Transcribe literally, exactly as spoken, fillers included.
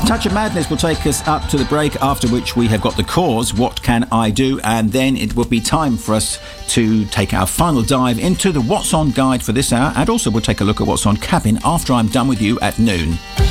Touch of Madness will take us up to the break, after which we have got The Cause, What Can I Do? And then it will be time for us to take our final dive into the What's On guide for this hour, and also we'll take a look at what's on Cabin after I'm done with you at noon.